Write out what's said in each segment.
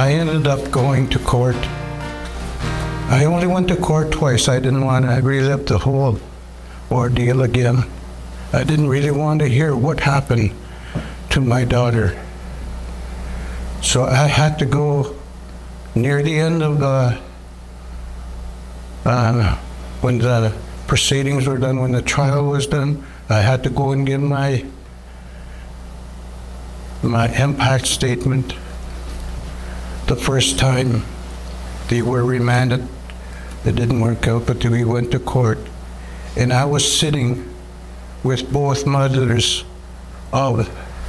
I ended up going to court. I only went to court twice. I didn't want to relive the whole ordeal again. I didn't really want to hear what happened to my daughter. So I had to go near the end of when the proceedings were done, when the trial was done, I had to go and give my impact statement. The first time they were remanded, it didn't work out, but we went to court. And I was sitting with both mothers of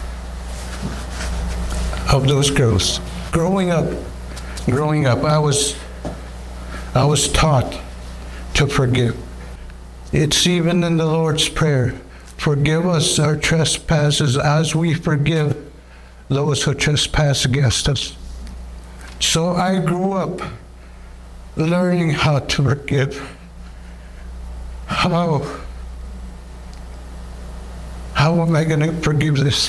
those girls. Growing up, I was taught to forgive. It's even in the Lord's Prayer. Forgive us our trespasses as we forgive those who trespass against us. So I grew up learning how to forgive. How am I going to forgive this?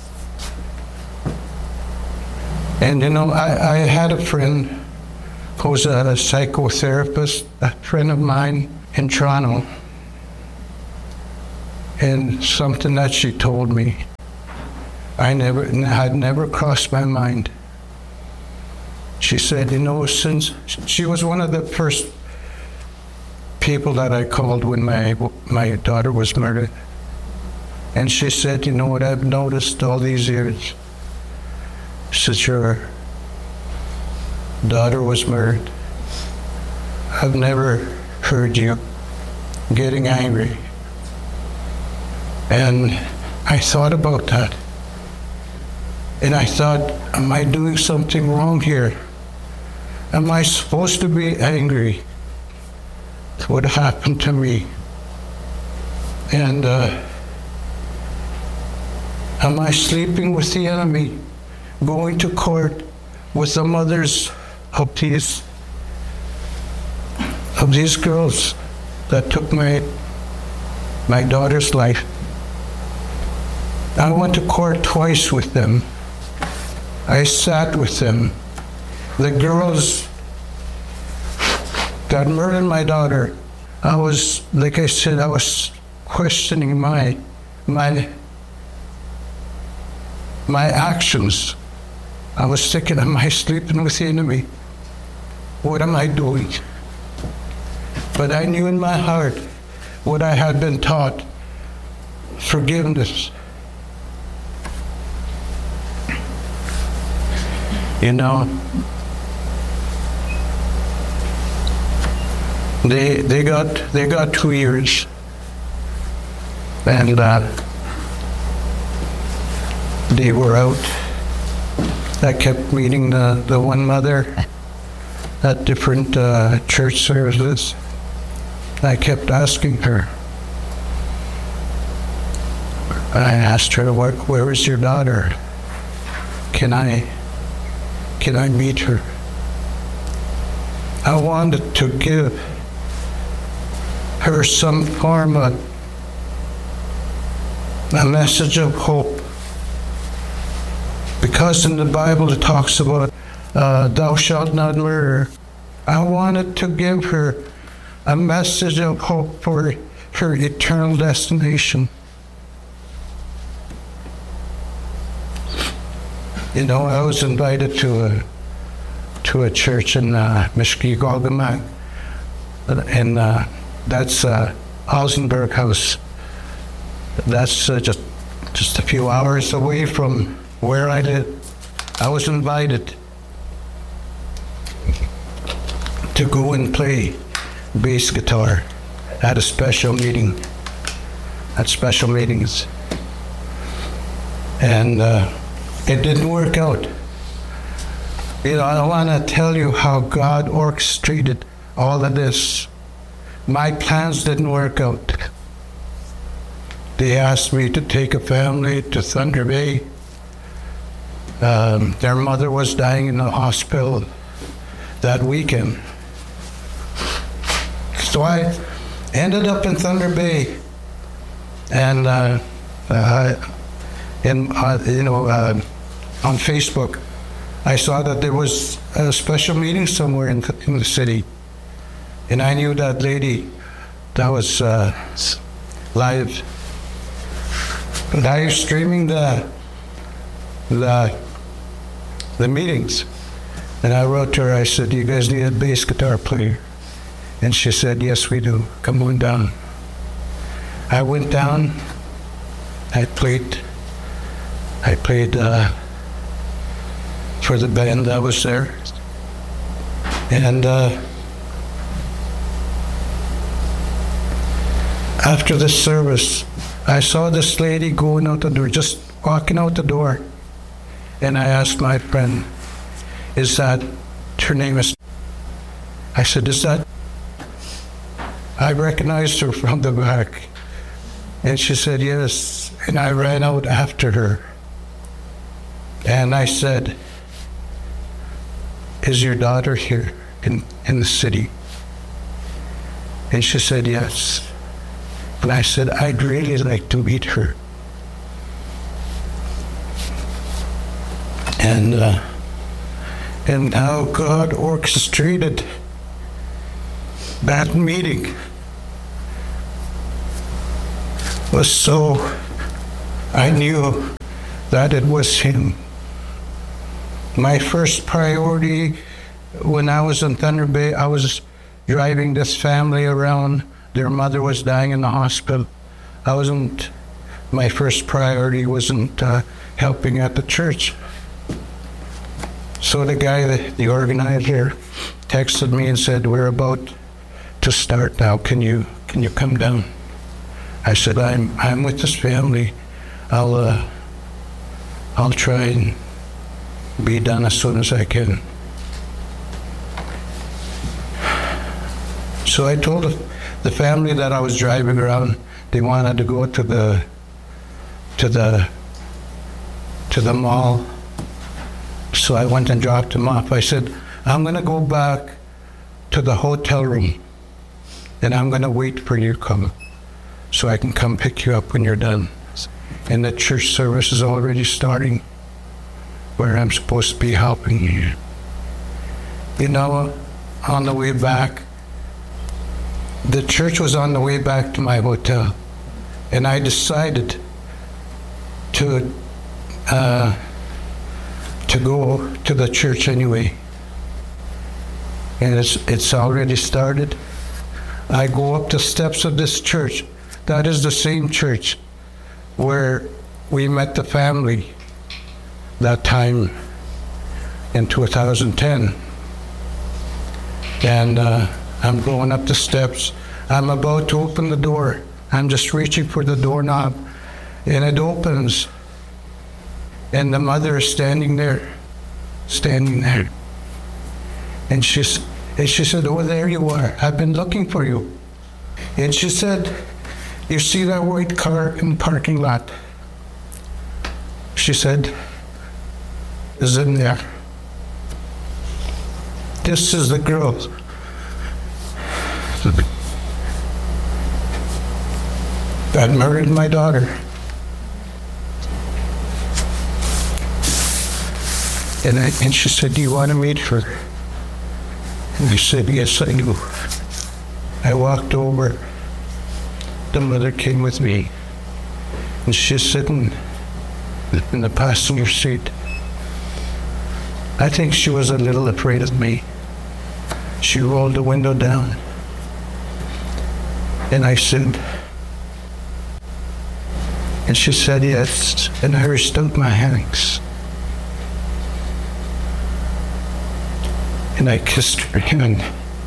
And I had a friend who's a psychotherapist, a friend of mine in Toronto. And something that she told me, had never crossed my mind. She said, since she was one of the first people that I called when my daughter was murdered. And she said, you know what I've noticed all these years? Since your daughter was murdered, I've never heard you getting angry. And I thought about that. And I thought, am I doing something wrong here? Am I supposed to be angry at what happened to me? And am I sleeping with the enemy, going to court with the mothers of these girls that took my daughter's life? I went to court twice with them. I sat with them. The girls that murdered my daughter, I was questioning my actions. I was thinking, am I sleeping with the enemy? What am I doing? But I knew in my heart what I had been taught, forgiveness. They got 2 years, and they were out. I kept meeting the one mother at different church services. I kept asking her. I asked her, where is your daughter? Can I meet her? I wanted to give her some form of a message of hope. Because in the Bible it talks about thou shalt not murder. I wanted to give her a message of hope for her eternal destination. I was invited to a church in Mishkigogama, and that's Ausenberg House. That's just a few hours away from where I live. I was invited to go and play bass guitar at a special meeting, at special meetings. And it didn't work out. I want to tell you how God orchestrated all of this. My plans didn't work out. They asked me to take a family to Thunder Bay. Their mother was dying in the hospital that weekend. So I ended up in Thunder Bay, and on Facebook, I saw that there was a special meeting somewhere in the city. And I knew that lady that was live streaming the meetings. And I wrote to her, I said, "You guys need a bass guitar player?" And she said, "Yes, we do. Come on down." I went down. I played for the band that was there. And after the service, I saw this lady going out the door, just walking out the door. And I asked my friend, "Is that, her name is," I said, "Is that?" I recognized her from the back. And she said, "Yes." And I ran out after her. And I said, "Is your daughter here in the city?" And she said, "Yes." And I said, "I'd really like to meet her." And how God orchestrated that meeting was so, I knew that it was Him. My first priority when I was in Thunder Bay, I was driving this family around. Their mother was dying in the hospital. My first priority wasn't helping at the church. So the guy, the organizer, texted me and said, "We're about to start now. Can you come down?" I said, I'm with this family. I'll try and be done as soon as I can." So I told the family that I was driving around, they wanted to go to the mall. So I went and dropped them off. I said, "I'm going to go back to the hotel room and I'm going to wait for you to come so I can come pick you up when you're done. And the church service is already starting where I'm supposed to be helping you." You know, on the way back, the church was on the way back to my hotel, and I decided to go to the church anyway. And it's already started. I go up the steps of this church. That is the same church where we met the family that time in 2010. And I'm going up the steps. I'm about to open the door. I'm just reaching for the doorknob, and it opens. And the mother is standing there. And she said, "Oh, there you are. I've been looking for you." And she said, "You see that white car in the parking lot?" She said, "Is in there. This is the girl that murdered my daughter." And she said, "Do you want to meet her?" And I said, "Yes, I do." I walked over. The mother came with me, and she's sitting in the passenger seat. I think she was a little afraid of me. She rolled the window down, and I said, and she said, "Yes," and I reached out my hands, and I kissed her hand.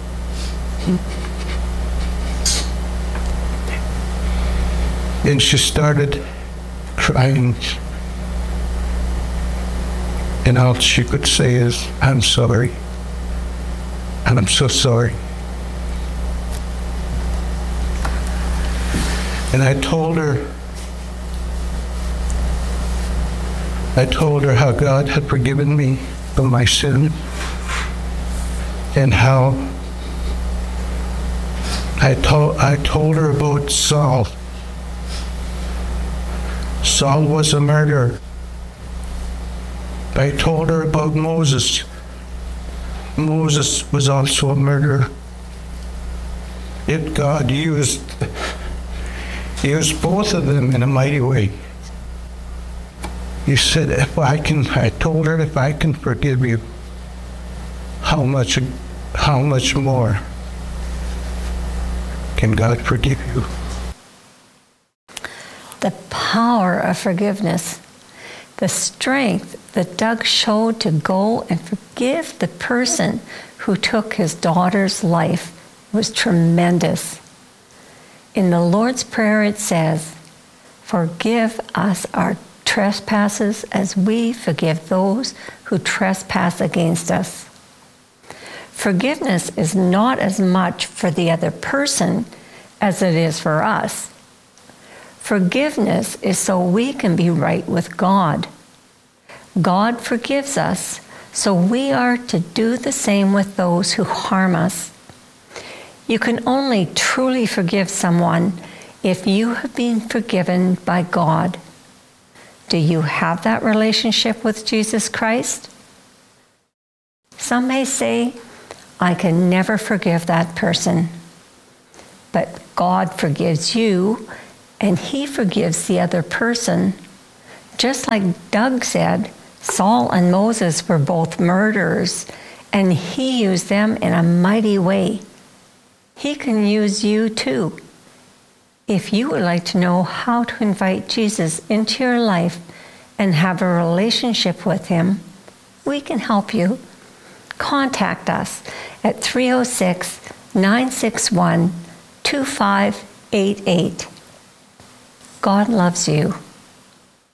And she started crying, and all she could say is, "I'm sorry, and I'm so sorry." And I told her how God had forgiven me for my sin, and how I told her about Saul. Saul was a murderer. I told her about Moses. Moses was also a murderer. Yet God used both of them in a mighty way. He said, I told her, if I can forgive you, how much more can God forgive you? The power of forgiveness, the strength that Doug showed to go and forgive the person who took his daughter's life was tremendous. In the Lord's Prayer it says, "Forgive us our trespasses as we forgive those who trespass against us." Forgiveness is not as much for the other person as it is for us. Forgiveness is so we can be right with God. God forgives us, so we are to do the same with those who harm us. You can only truly forgive someone if you have been forgiven by God. Do you have that relationship with Jesus Christ? Some may say, I can never forgive that person. But God forgives you, and He forgives the other person. Just like Doug said, Saul and Moses were both murderers, and He used them in a mighty way. He can use you too. If you would like to know how to invite Jesus into your life and have a relationship with Him, we can help you. Contact us at 306-961-2588. God loves you.